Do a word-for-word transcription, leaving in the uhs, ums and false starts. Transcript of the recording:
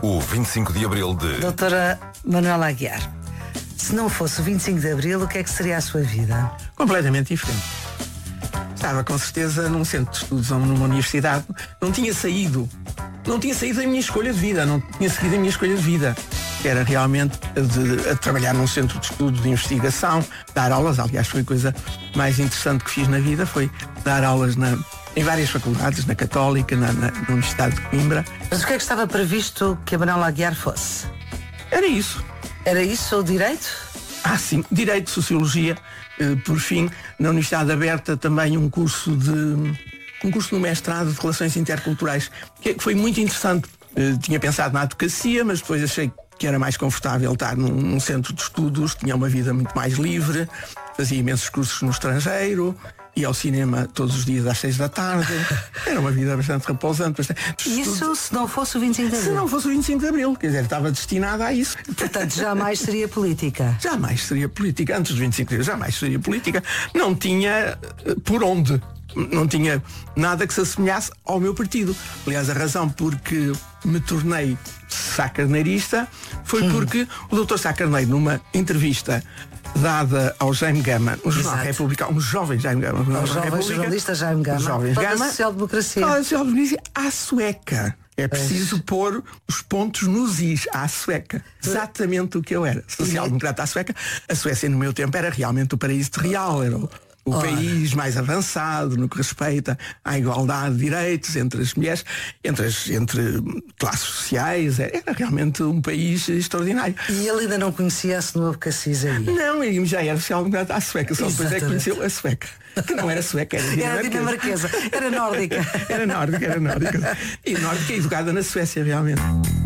O vinte e cinco de Abril de... Doutora Manuela Aguiar, se não fosse o vinte e cinco de Abril, o que é que seria a sua vida? Completamente diferente. Estava com certeza num centro de estudos ou numa universidade. Não tinha saído. Não tinha saído da minha escolha de vida. Não tinha seguido a minha escolha de vida. Era realmente de, a trabalhar num centro de estudos de investigação, dar aulas. Aliás, foi a coisa mais interessante que fiz na vida. Foi dar aulas na, em várias faculdades, na Católica, na, na, na Universidade de Coimbra. Mas o que é que estava previsto que a Manuela Aguiar fosse? Era isso. Era isso ou direito? Ah, sim. Direito, Sociologia. Por fim, na Universidade Aberta também um curso de um curso no mestrado de Relações Interculturais, que foi muito interessante. Uh, tinha pensado na advocacia, mas depois achei que era mais confortável estar num, num centro de estudos, tinha uma vida muito mais livre, fazia imensos cursos no estrangeiro, ia ao cinema todos os dias às seis da tarde. Era uma vida bastante repousante. Bastante... Isso se não fosse o vinte e cinco de Abril? Se não fosse o vinte e cinco de Abril, quer dizer, estava destinada a isso. Portanto, jamais seria política? Jamais seria política. Antes do vinte e cinco de Abril, jamais seria política. Não tinha uh, por onde. Não tinha nada que se assemelhasse ao meu partido. Aliás, a razão porque me tornei sacarneirista foi hum. porque o doutor Sá Carneiro, numa entrevista dada ao Jaime Gama, um jornal republicano, um jovem Jaime Gama, um jovem jornalista Jaime Gama, um jovem Gama, Gama, social-democracia. a social-democracia à sueca. É preciso Eish. pôr os pontos nos is à sueca. Exatamente o que eu era. Social-democrata à sueca. A Suécia, no meu tempo, era realmente o paraíso real. Era o, o país mais avançado no que respeita à igualdade de direitos entre as mulheres, entre, as, entre classes sociais. Era realmente um país extraordinário. E ele ainda não conhecia a Senhor Cassis aí? Não, ele já era social-democrata à sueca. Só depois é que conheceu a sueca. Que não era sueca, era dinamarquesa. Era dinamarquesa, era nórdica. Era nórdica, era nórdica. E nórdica educada na Suécia, realmente.